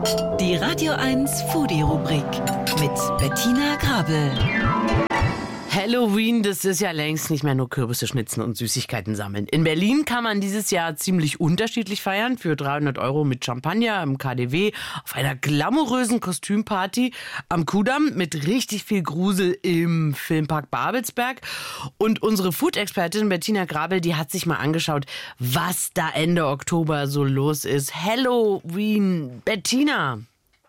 Die Radio 1 Foodie-Rubrik mit Bettina Grabel. Halloween, das ist ja längst nicht mehr nur Kürbisse schnitzen und Süßigkeiten sammeln. In Berlin kann man dieses Jahr ziemlich unterschiedlich feiern. Für 300 € mit Champagner im KaDeWe, auf einer glamourösen Kostümparty am Kudamm mit richtig viel Grusel im Filmpark Babelsberg. Und unsere Food-Expertin Bettina Grabel, die hat sich mal angeschaut, was da Ende Oktober so los ist. Halloween, Bettina.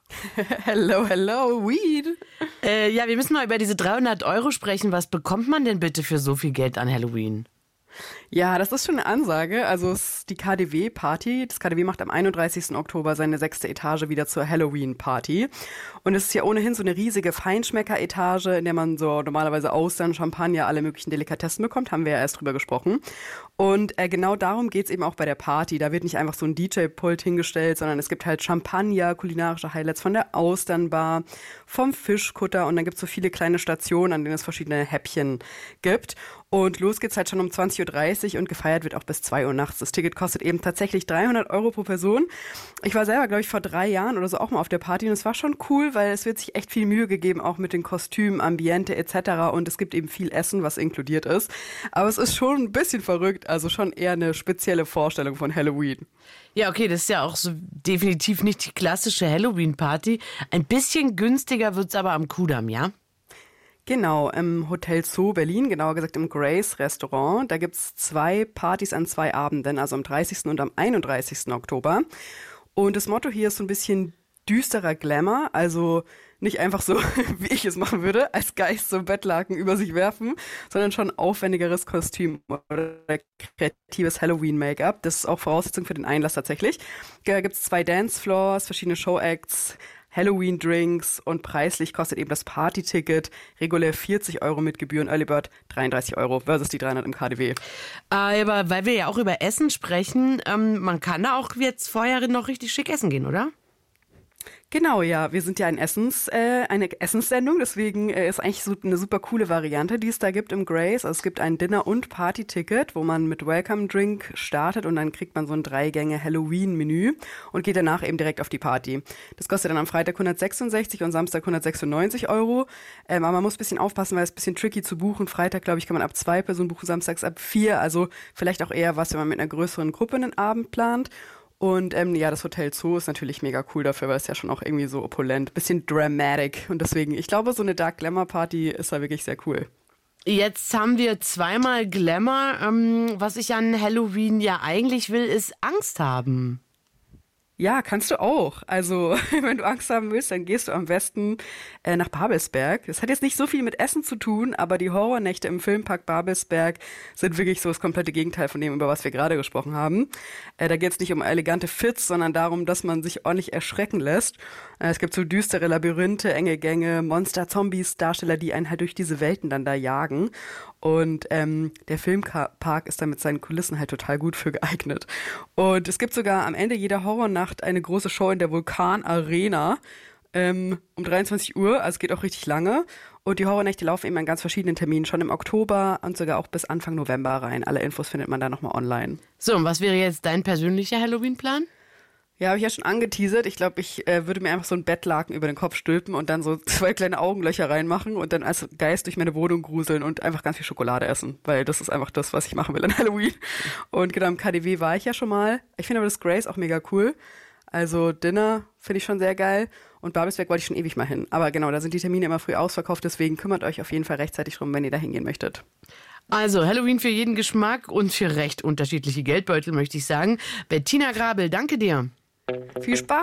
Hello, Weed. Ja, wir müssen mal über diese 300 € sprechen. Was bekommt man denn bitte für so viel Geld an Halloween? Ja, das ist schon eine Ansage. Also es ist die KaDeWe-Party. Das KaDeWe macht am 31. Oktober seine 6. Etage wieder zur Halloween-Party. Und es ist ja ohnehin so eine riesige Feinschmecker-Etage, in der man so normalerweise Austern, Champagner, alle möglichen Delikatessen bekommt. Haben wir ja erst drüber gesprochen. Und genau darum geht's eben auch bei der Party. Da wird nicht einfach so ein DJ-Pult hingestellt, sondern es gibt halt Champagner, kulinarische Highlights von der Austernbar, vom Fischkutter. Und dann gibt's so viele kleine Stationen, an denen es verschiedene Häppchen gibt. Und los geht's halt schon um 20.30 Uhr und gefeiert wird auch bis 2 Uhr nachts. Das Ticket kostet eben tatsächlich 300 € pro Person. Ich war selber, glaube ich, vor 3 Jahren oder so auch mal auf der Party und es war schon cool, weil es wird sich echt viel Mühe gegeben, auch mit den Kostümen, Ambiente etc. Und es gibt eben viel Essen, was inkludiert ist. Aber es ist schon ein bisschen verrückt, also schon eher eine spezielle Vorstellung von Halloween. Ja, okay, das ist ja auch so definitiv nicht die klassische Halloween-Party. Ein bisschen günstiger wird's aber am Kudamm, ja? Genau, im Hotel Zoo Berlin, genauer gesagt im Grace Restaurant. Da gibt's 2 Partys an 2 Abenden, also am 30. und am 31. Oktober. Und das Motto hier ist so ein bisschen düsterer Glamour, also nicht einfach so, wie ich es machen würde, als Geist so Bettlaken über sich werfen, sondern schon aufwendigeres Kostüm oder kreatives Halloween-Make-up. Das ist auch Voraussetzung für den Einlass tatsächlich. Da gibt's 2 Dancefloors, verschiedene Show-Acts, Halloween-Drinks und preislich kostet eben das Party-Ticket regulär 40 € mit Gebühren, Early Bird 33 € versus die 300 im KaDeWe. Aber weil wir ja auch über Essen sprechen, man kann da auch jetzt vorher noch richtig schick essen gehen, oder? Genau, ja. Wir sind ja eine Essenssendung, deswegen ist eigentlich so eine super coole Variante, die es da gibt im Grace. Also es gibt ein Dinner- und Party-Ticket, wo man mit Welcome-Drink startet und dann kriegt man so ein 3-Gänge-Halloween-Menü und geht danach eben direkt auf die Party. Das kostet dann am Freitag 166 und Samstag 196 €. Aber man muss ein bisschen aufpassen, weil es ein bisschen tricky zu buchen. Freitag, glaube ich, kann man ab 2 Personen buchen, samstags ab 4. Also vielleicht auch eher was, wenn man mit einer größeren Gruppe einen Abend plant. Und ja, das Hotel Zoo ist natürlich mega cool dafür, weil es ja schon auch irgendwie so opulent, bisschen dramatic. Und deswegen, ich glaube, so eine Dark Glamour Party ist da wirklich sehr cool. Jetzt haben wir zweimal Glamour. Was ich an Halloween ja eigentlich will, ist Angst haben. Ja, kannst du auch. Also, wenn du Angst haben willst, dann gehst du am besten nach Babelsberg. Das hat jetzt nicht so viel mit Essen zu tun, aber die Horrornächte im Filmpark Babelsberg sind wirklich so das komplette Gegenteil von dem, über was wir gerade gesprochen haben. Da geht es nicht um elegante Fits, sondern darum, dass man sich ordentlich erschrecken lässt. Es gibt so düstere Labyrinthe, enge Gänge, Monster, Zombies, Darsteller, die einen halt durch diese Welten dann da jagen. Und der Filmpark ist da mit seinen Kulissen halt total gut für geeignet. Und es gibt sogar am Ende jeder Horrornacht eine große Show in der Vulkan Arena um 23 Uhr. Also es geht auch richtig lange. Und die Horrornächte laufen eben an ganz verschiedenen Terminen, schon im Oktober und sogar auch bis Anfang November rein. Alle Infos findet man da nochmal online. So, und was wäre jetzt dein persönlicher Halloween-Plan? Ja, habe ich ja schon angeteasert. Ich glaube, ich würde mir einfach so ein Bettlaken über den Kopf stülpen und dann so 2 kleine Augenlöcher reinmachen und dann als Geist durch meine Wohnung gruseln und einfach ganz viel Schokolade essen. Weil das ist einfach das, was ich machen will an Halloween. Und genau, im KaDeWe war ich ja schon mal. Ich finde aber das Grace auch mega cool. Also Dinner finde ich schon sehr geil. Und Babelsberg wollte ich schon ewig mal hin. Aber genau, da sind die Termine immer früh ausverkauft. Deswegen kümmert euch auf jeden Fall rechtzeitig drum, wenn ihr da hingehen möchtet. Also Halloween für jeden Geschmack und für recht unterschiedliche Geldbeutel, möchte ich sagen. Bettina Grabel, danke dir. Viel Spaß!